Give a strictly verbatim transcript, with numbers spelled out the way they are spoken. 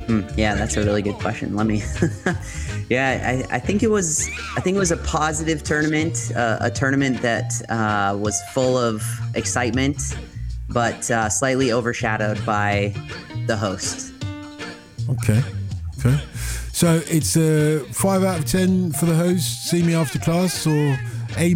Hmm, yeah, that's a really good question. Let me. yeah, I, I think it was. I think it was a positive tournament, uh, a tournament that uh, was full of excitement, but uh, slightly overshadowed by the host. Okay, okay. So it's a five out of ten for the host. See me after class or A